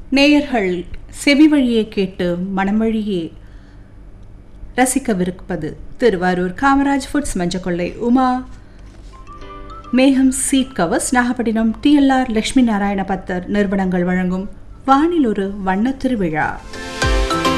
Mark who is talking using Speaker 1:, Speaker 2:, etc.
Speaker 1: நேயர்கள் செவி வழியே கேட்டு மனம் வழியே ரசிக்கவிருப்பது திருவாரூர் காமராஜ் ஃபுட்ஸ் மஞ்சக்கொள்ளை உமா மேகம் seat covers Nagapattinam TLR Lakshmi Narayana பத்தர் நிறுவனங்கள் வழங்கும் வானில் ஒரு வண்ண திருவிழா.